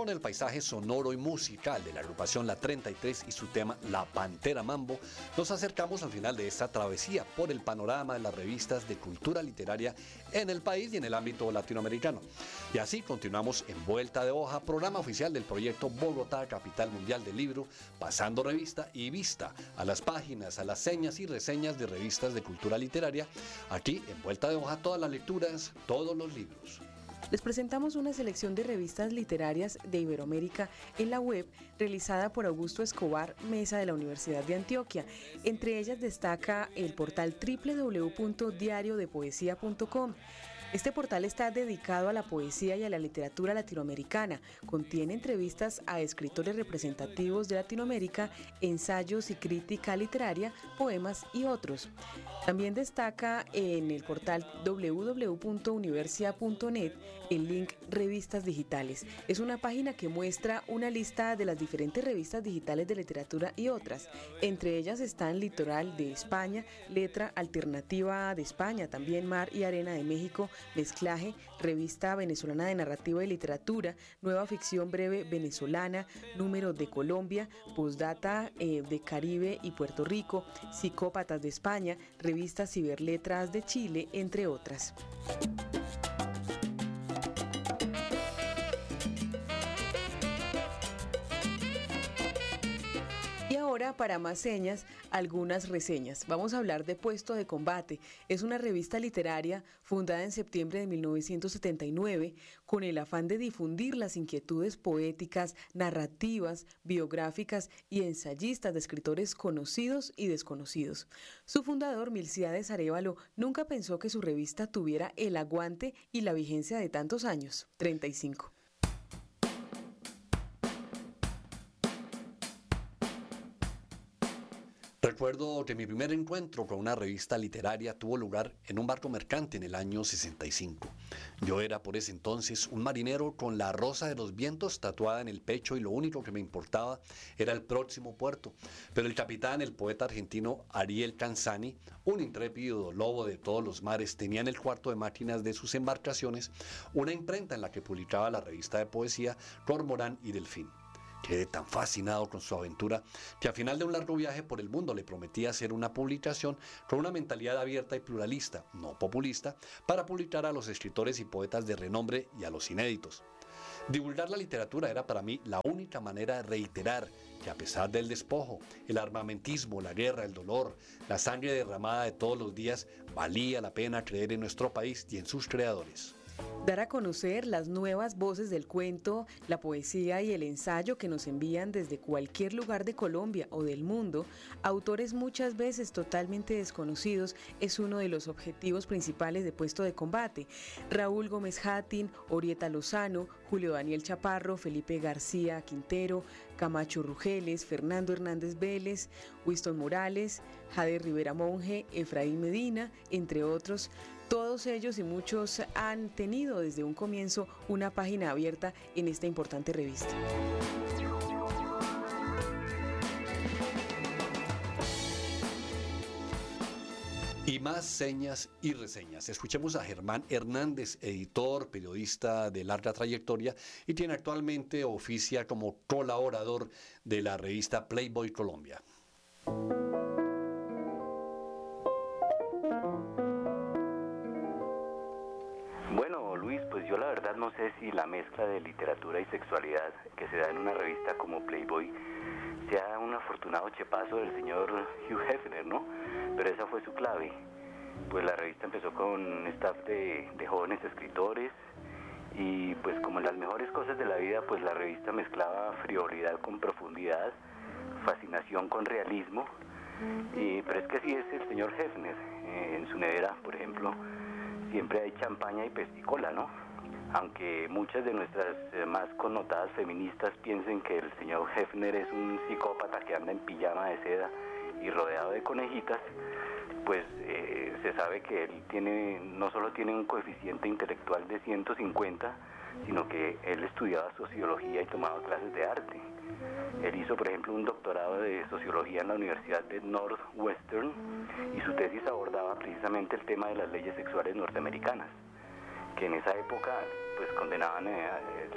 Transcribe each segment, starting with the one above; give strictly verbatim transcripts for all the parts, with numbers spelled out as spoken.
con el paisaje sonoro y musical de la agrupación La treinta y tres y su tema La Pantera Mambo, nos acercamos al final de esta travesía por el panorama de las revistas de cultura literaria en el país y en el ámbito latinoamericano. Y así continuamos en Vuelta de Hoja, programa oficial del proyecto Bogotá, Capital Mundial del Libro, pasando revista y vista a las páginas, a las señas y reseñas de revistas de cultura literaria. Aquí en Vuelta de Hoja, todas las lecturas, todos los libros. Les presentamos una selección de revistas literarias de Iberoamérica en la web realizada por Augusto Escobar Mesa de la Universidad de Antioquia. Entre ellas destaca el portal doble u doble u doble u punto diario de poesía punto com. Este portal está dedicado a la poesía y a la literatura latinoamericana. Contiene entrevistas a escritores representativos de Latinoamérica, ensayos y crítica literaria, poemas y otros. También destaca en el portal doble u doble u doble u punto universia punto net el link Revistas Digitales. Es una página que muestra una lista de las diferentes revistas digitales de literatura y otras. Entre ellas están Litoral de España, Letra Alternativa de España, también Mar y Arena de México, Mezclaje, Revista Venezolana de Narrativa y Literatura, Nueva Ficción Breve Venezolana, Números de Colombia, Postdata eh, de Caribe y Puerto Rico, Psicópatas de España, Revista Ciberletras de Chile, entre otras. Y ahora, para más señas, algunas reseñas. Vamos a hablar de Puesto de Combate. Es una revista literaria fundada en septiembre de mil novecientos setenta y nueve con el afán de difundir las inquietudes poéticas, narrativas, biográficas y ensayistas de escritores conocidos y desconocidos. Su fundador, Milcíades Arévalo, nunca pensó que su revista tuviera el aguante y la vigencia de tantos años, treinta y cinco. Recuerdo que mi primer encuentro con una revista literaria tuvo lugar en un barco mercante en el año sesenta y cinco. Yo era por ese entonces un marinero con la rosa de los vientos tatuada en el pecho y lo único que me importaba era el próximo puerto. Pero el capitán, el poeta argentino Ariel Canzani, un intrépido lobo de todos los mares, tenía en el cuarto de máquinas de sus embarcaciones una imprenta en la que publicaba la revista de poesía Cormorán y Delfín. Quedé tan fascinado con su aventura que al final de un largo viaje por el mundo le prometí hacer una publicación con una mentalidad abierta y pluralista, no populista, para publicar a los escritores y poetas de renombre y a los inéditos. Divulgar la literatura era para mí la única manera de reiterar que a pesar del despojo, el armamentismo, la guerra, el dolor, la sangre derramada de todos los días, valía la pena creer en nuestro país y en sus creadores. Dar a conocer las nuevas voces del cuento, la poesía y el ensayo que nos envían desde cualquier lugar de Colombia o del mundo, autores muchas veces totalmente desconocidos, es uno de los objetivos principales de Puesto de Combate. Raúl Gómez Hattin, Orieta Lozano, Julio Daniel Chaparro, Felipe García Quintero, Camacho Rugeles, Fernando Hernández Vélez, Winston Morales, Jade Rivera Monge, Efraín Medina, entre otros. Todos ellos y muchos han tenido desde un comienzo una página abierta en esta importante revista. Y más señas y reseñas. Escuchemos a Germán Hernández, editor, periodista de larga trayectoria y quien actualmente oficia como colaborador de la revista Playboy Colombia. Bueno, Luis, pues yo la verdad no sé si la mezcla de literatura y sexualidad que se da en una revista como Playboy sea un afortunado chepazo del señor Hugh Hefner, ¿no? Pero esa fue su clave. Pues la revista empezó con un staff de, de jóvenes escritores y pues como en las mejores cosas de la vida, pues la revista mezclaba frivolidad con profundidad, fascinación con realismo. Y, pero es que así es el señor Hefner. Eh, en su nevera, por ejemplo, siempre hay champaña y pesticola, ¿no? Aunque muchas de nuestras eh, más connotadas feministas piensen que el señor Hefner es un psicópata que anda en pijama de seda y rodeado de conejitas, pues eh, se sabe que él tiene, no solo tiene un coeficiente intelectual de ciento cincuenta, sino que él estudiaba sociología y tomaba clases de arte. Él hizo, por ejemplo, un doctorado de sociología en la Universidad de Northwestern y su tesis abordaba precisamente el tema de las leyes sexuales norteamericanas, que en esa época pues condenaban eh,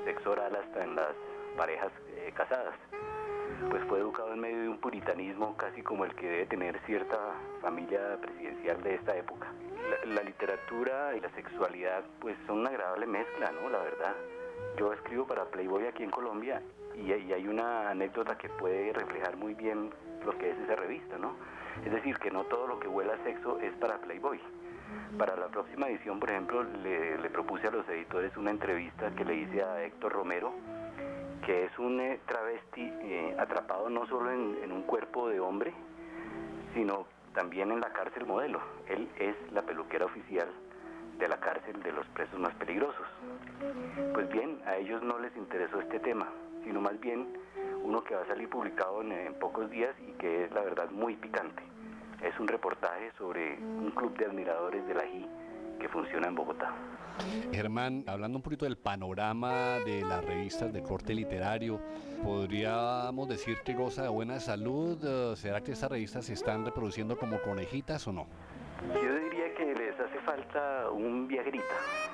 sexo oral hasta en las parejas eh, casadas. Pues fue educado en medio de un puritanismo casi como el que debe tener cierta familia presidencial de esta época. La, la literatura y la sexualidad pues son una agradable mezcla, ¿no? La verdad. Yo escribo para Playboy aquí en Colombia y, y hay una anécdota que puede reflejar muy bien lo que es esa revista, ¿no? Es decir, que no todo lo que huela a sexo es para Playboy. Para la próxima edición, por ejemplo, le, le propuse a los editores una entrevista que le hice a Héctor Romero, que es un eh, travesti eh, atrapado no solo en, en un cuerpo de hombre, sino también en la cárcel modelo. Él es la peluquera oficial de la cárcel de los presos más peligrosos. Pues bien, a ellos no les interesó este tema, sino más bien uno que va a salir publicado en, en pocos días y que es la verdad muy picante. Es un reportaje sobre un club de admiradores del ají que funciona en Bogotá. Germán, hablando un poquito del panorama de las revistas de corte literario, ¿podríamos decir que goza de buena salud? ¿Será que estas revistas se están reproduciendo como conejitas o no? Yo diría que les hace falta un Viagrita.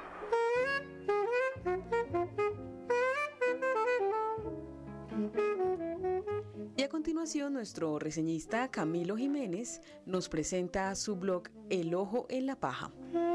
Y a continuación, nuestro reseñista Camilo Jiménez nos presenta su blog El Ojo en la Paja.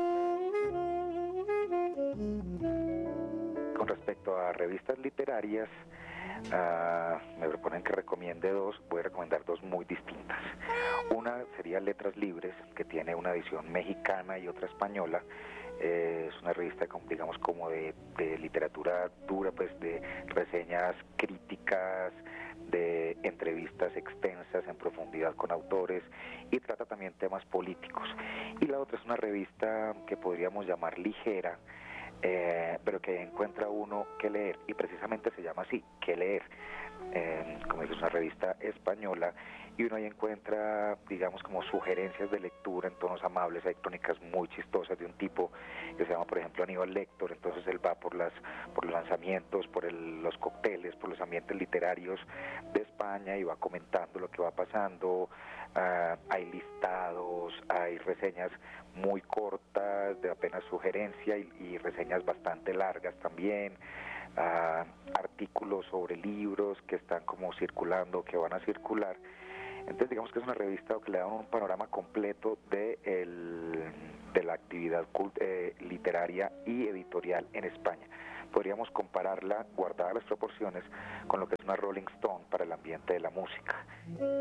Con respecto a revistas literarias, uh, me proponen que recomiende dos. Voy a recomendar dos muy distintas. Una sería Letras Libres, que tiene una edición mexicana y otra española. Eh, es una revista, digamos, como de, de literatura dura, pues de reseñas críticas, de entrevistas extensas en profundidad con autores, y trata también temas políticos. Y la otra es una revista que podríamos llamar ligera, Eh, pero que encuentra uno que leer, y precisamente se llama así, que leer. Eh, como es una revista española, y uno ahí encuentra, digamos, como sugerencias de lectura en tonos amables. Hay crónicas muy chistosas de un tipo que se llama, por ejemplo, Aníbal Lector. Entonces él va por las por los lanzamientos, por el, los cócteles, por los ambientes literarios de España, y va comentando lo que va pasando. Uh, hay listados, hay reseñas muy cortas de apenas sugerencia, y, y reseñas bastante largas también, uh, artículos sobre libros que están como circulando, que van a circular. Entonces digamos que es una revista que le da un panorama completo de, el, de la actividad cult, eh, literaria y editorial en España. Podríamos compararla, guardadas las proporciones, con lo que es una Rolling Stone para el ambiente de la música.